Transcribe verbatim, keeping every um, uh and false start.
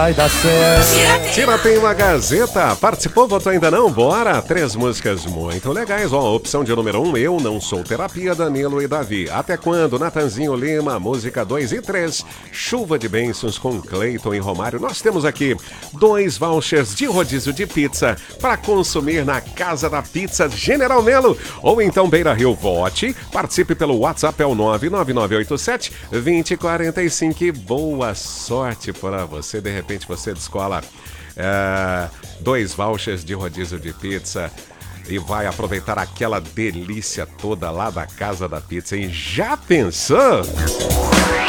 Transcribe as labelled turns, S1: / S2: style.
S1: Vai dar certo.
S2: Tira tem uma Gazeta. Participou, votou ainda não? Bora! Três músicas muito legais. Ó, opção de número um, Eu Não Sou Terapia, Danilo e Davi. Até Quando, Natanzinho Lima, música dois e três. Chuva de Bênçãos com Cleiton e Romário. Nós temos aqui dois vouchers de rodízio de pizza para consumir na Casa da Pizza General Melo. Ou então Beira Rio. Vote. Participe pelo WhatsApp, é o nove nove nove oito sete, dois zero quatro cinco. E boa sorte para você. De repente você descola é, dois vouchers de rodízio de pizza e vai aproveitar aquela delícia toda lá da Casa da Pizza, hein? Já pensou?